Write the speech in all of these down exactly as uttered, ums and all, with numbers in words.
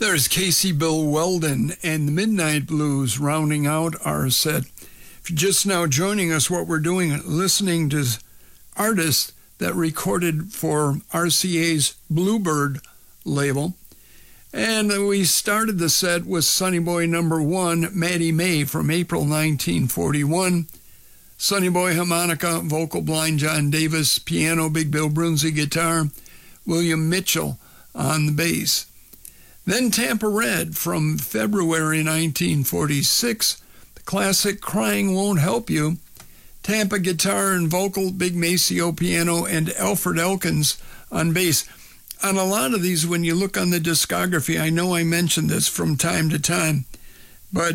There's Casey Bill Weldon and the Midnight Blues rounding out our set. If you're just now joining us, what we're doing, listening to artists that recorded for R C A's Bluebird label. And we started the set with Sonny Boy number one, Mattie May, from April nineteen forty-one. Sonny Boy harmonica, vocal blind John Davis, piano Big Bill Broonzy guitar, William Mitchell on the bass. Then Tampa Red from February nineteen forty-six, the classic Crying Won't Help You, Tampa guitar and vocal, Big Maceo piano, and Alfred Elkins on bass. On a lot of these, when you look on the discography, I know I mentioned this from time to time, but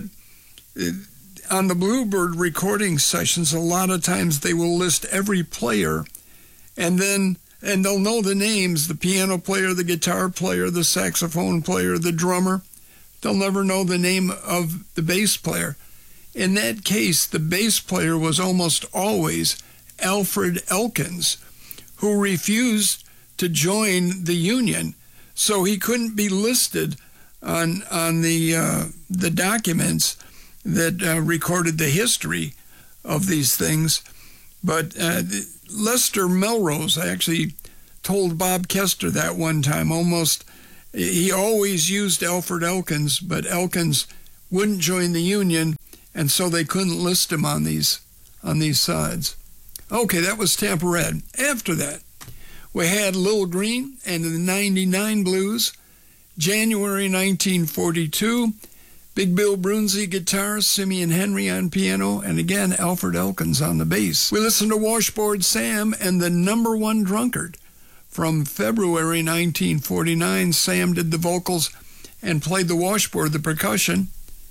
on the Bluebird recording sessions, a lot of times they will list every player, and then and they'll know the names, the piano player, the guitar player, the saxophone player, the drummer. They'll never know the name of the bass player. In that case, the bass player was almost always Alfred Elkins, who refused to join the Union, so he couldn't be listed on on the uh, the documents that uh, recorded the history of these things. But uh, Lester Melrose actually told Bob Kester that one time. Almost, he always used Alfred Elkins, but Elkins wouldn't join the Union, and so they couldn't list him on these on these sides. Okay, that was Tampa Red. After that, we had Lil Green and the ninety-nine Blues, January nineteen forty-two. Big Bill Broonzy guitar, Simeon Henry on piano, and again, Alfred Elkins on the bass. We listened to Washboard Sam and the Number One Drunkard. From February nineteen forty-nine, Sam did the vocals and played the washboard, the percussion.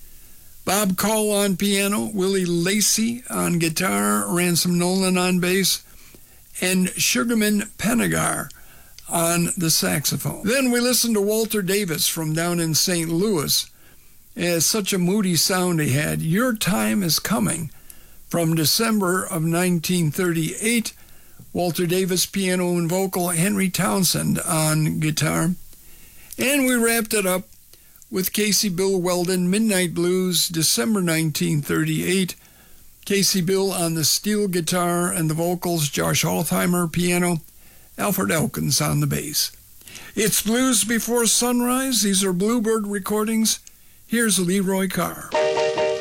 Bob Call on piano, Willie Lacey on guitar, Ransom Nolan on bass, and Sugarman Pennegar on the saxophone. Then we listened to Walter Davis from down in Saint Louis. It's such a moody sound he had. Your Time Is Coming from December of nineteen thirty-eight. Walter Davis piano and vocal, Henry Townsend on guitar. And we wrapped it up with Casey Bill Weldon, Midnight Blues, December nineteen thirty-eight. Casey Bill on the steel guitar and the vocals, Josh Altheimer piano, Alfred Elkins on the bass. It's Blues Before Sunrise. These are Bluebird recordings. Here's Leroy Carr.